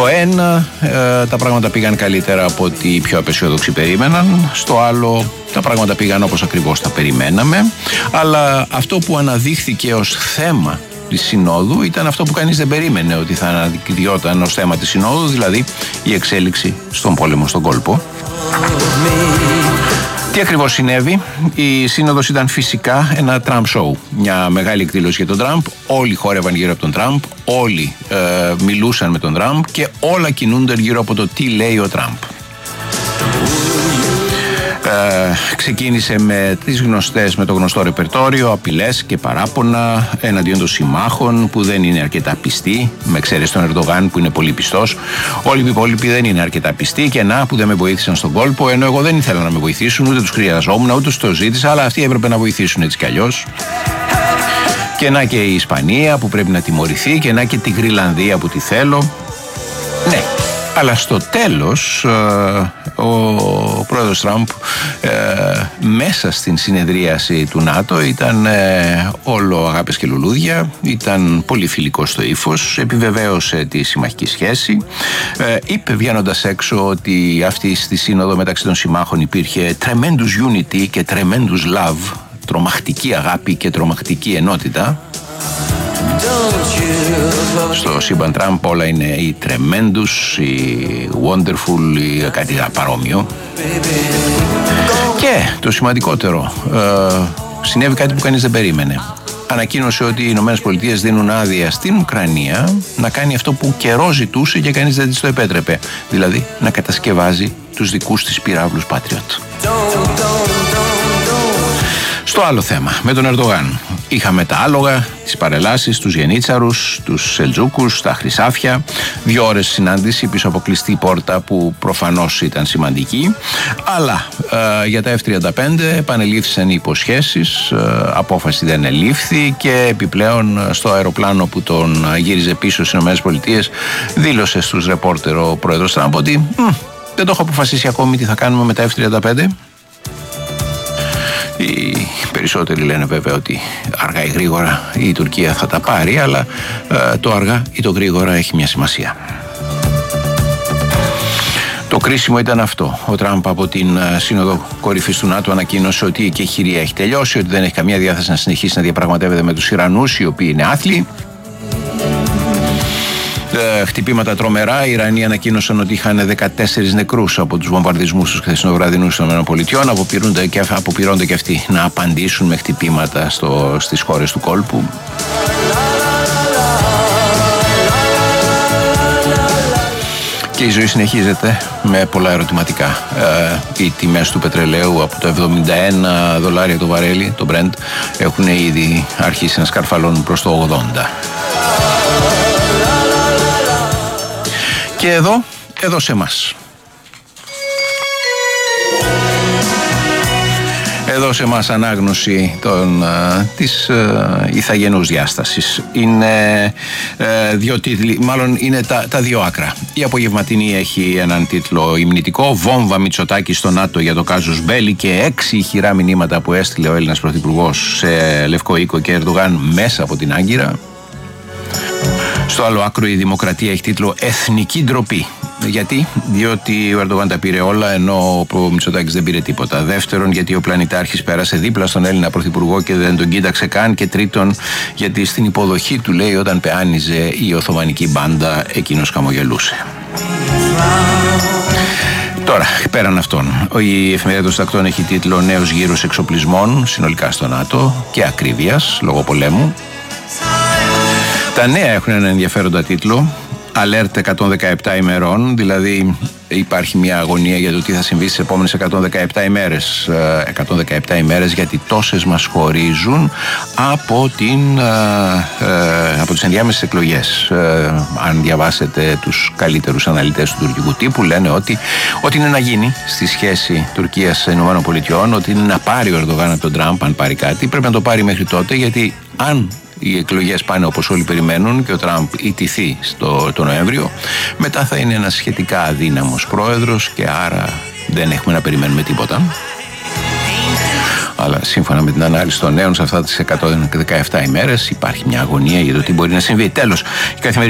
Στο ένα τα πράγματα πήγαν καλύτερα από ό,τι οι πιο απεσιόδοξοι περίμεναν. Στο άλλο τα πράγματα πήγαν όπως ακριβώς τα περιμέναμε. Αλλά αυτό που αναδείχθηκε ως θέμα της Συνόδου ήταν αυτό που κανείς δεν περίμενε ότι θα αναδεικνυόταν ως θέμα της Συνόδου, δηλαδή η εξέλιξη στον πόλεμο στον κόλπο. Τι ακριβώς συνέβη? Η Σύνοδος ήταν φυσικά ένα Trump show. Μια μεγάλη εκδήλωση για τον Τραμπ. Όλοι χόρευαν γύρω από τον Τραμπ. Όλοι μιλούσαν με τον Τραμπ και όλα κινούνται γύρω από το τι λέει ο Τραμπ. Ξεκίνησε με το γνωστό ρεπερτόριο, απειλές και παράπονα εναντίον των συμμάχων που δεν είναι αρκετά πιστοί, με εξαίρεση τον Ερντογάν που είναι πολύ πιστός. Όλοι οι υπόλοιποι δεν είναι αρκετά πιστοί και να που δεν με βοήθησαν στον κόλπο, ενώ εγώ δεν ήθελα να με βοηθήσουν, ούτε τους χρειαζόμουν, ούτε τους το ζήτησα, αλλά αυτοί έπρεπε να βοηθήσουν έτσι κι αλλιώς. Και να και η Ισπανία που πρέπει να τιμωρηθεί, και να και τη Γρυλανδία που τη θέλω. Ναι. Αλλά στο τέλος ο πρόεδρος Τραμπ μέσα στην συνεδρίαση του ΝΑΤΟ ήταν όλο αγάπες και λουλούδια, ήταν πολύ φιλικός στο ύφος, επιβεβαίωσε τη συμμαχική σχέση, είπε βγαίνοντας έξω ότι αυτή στη σύνοδο μεταξύ των συμμάχων υπήρχε tremendous unity και tremendous love, τρομακτική αγάπη και τρομακτική ενότητα. Στο σύμπαν Τραμπ όλα είναι η tremendous, η wonderful, ή κάτι παρόμοιο. Και το σημαντικότερο, συνέβη κάτι που κανείς δεν περίμενε. Ανακοίνωσε ότι οι Ηνωμένες Πολιτείες δίνουν άδεια στην Ουκρανία να κάνει αυτό που καιρό ζητούσε και κανείς δεν της το επέτρεπε. Δηλαδή να κατασκευάζει τους δικούς της πυράβλους Patriot. Στο άλλο θέμα, με τον Ερντογάν. Είχαμε τα άλογα, τις παρελάσεις, τους γενίτσαρους, τους Σελτζούκους, τα χρυσάφια. 2 ώρες συνάντηση πίσω από κλειστή πόρτα που προφανώς ήταν σημαντική. Αλλά για τα F-35 επανελήφθησαν οι υποσχέσεις, απόφαση δεν ελήφθη και επιπλέον στο αεροπλάνο που τον γύριζε πίσω στις ΗΠΑ δήλωσε στους ρεπόρτερ ο πρόεδρος Τραμπ ότι δεν το έχω αποφασίσει ακόμη τι θα κάνουμε με τα F-35. Οι περισσότεροι λένε βέβαια ότι αργά ή γρήγορα η Τουρκία θα τα πάρει, αλλά το αργά ή το γρήγορα έχει μια σημασία. Το κρίσιμο ήταν αυτό. Ο Τραμπ από την Σύνοδο Κορυφής του ΝΑΤΟ ανακοίνωσε ότι και η χειρία έχει τελειώσει, ότι δεν έχει καμία διάθεση να συνεχίσει να διαπραγματεύεται με τους Ιρανούς, οι οποίοι είναι άθλοι. Χτυπήματα τρομερά. Οι Ιρανοί ανακοίνωσαν ότι είχαν 14 νεκρούς από τους βομβαρδισμούς τους χθεσινοβραδινούς των ΗΠΑ. Αποπειρώνται και αυτοί να απαντήσουν με χτυπήματα στις χώρες του κόλπου. Και η ζωή συνεχίζεται με πολλά ερωτηματικά. Οι τιμές του πετρελαίου από το $71 το βαρέλι, το Brent, έχουν ήδη αρχίσει να σκαρφαλώνουν προς το 80. Και εδώ σε εμάς. Εδώ σε εμάς ανάγνωση της ηθαγενούς διάστασης. Είναι 2 τίτλοι, μάλλον είναι τα 2 άκρα. Η απογευματινή έχει έναν τίτλο υμνητικό, «Βόμβα Μητσοτάκη στο ΝΑΤΟ για το κάζους Μπέλι» και 6 ηχηρά μηνύματα που έστειλε ο Έλληνας Πρωθυπουργός σε Λευκό Οίκο και Ερντογάν μέσα από την Άγκυρα. Στο άλλο άκρο η Δημοκρατία έχει τίτλο «Εθνική ντροπή». Γιατί? Διότι ο Ερντογάν τα πήρε όλα, ενώ ο Μητσοτάκης δεν πήρε τίποτα. Δεύτερον, γιατί ο πλανητάρχης πέρασε δίπλα στον Έλληνα Πρωθυπουργό και δεν τον κοίταξε καν. Και τρίτον, γιατί στην υποδοχή του, λέει, όταν πεάνιζε η Οθωμανική μπάντα, εκείνος χαμογελούσε. Τώρα, πέραν αυτών, η Εφημερίδα των Συντακτών έχει τίτλο «Νέος γύρος εξοπλισμών συνολικά στο ΝΑΤΟ και ακρίβειας λόγω πολέμου». Τα νέα έχουν έναν ενδιαφέροντα τίτλο, Alert 117 ημερών, δηλαδή υπάρχει μια αγωνία για το τι θα συμβεί στις επόμενες 117 ημέρες. 117 ημέρες γιατί τόσες μας χωρίζουν από τις ενδιάμεσες εκλογές. Αν διαβάσετε τους καλύτερους αναλυτές του τουρκικού τύπου, λένε ότι ό,τι είναι να γίνει στη σχέση Τουρκίας-ΗΠΑ, ότι είναι να πάρει ο Ερντογάν από τον Τραμπ, αν πάρει κάτι, πρέπει να το πάρει μέχρι τότε, γιατί αν οι εκλογές πάνε όπως όλοι περιμένουν και ο Τραμπ ιτηθεί το Νοέμβριο, μετά θα είναι ένας σχετικά αδύναμος πρόεδρος και άρα δεν έχουμε να περιμένουμε τίποτα. Αλλά σύμφωνα με την ανάλυση των νέων, σε αυτά τις 117 ημέρες υπάρχει μια αγωνία για το τι μπορεί να συμβεί. Τέλος, η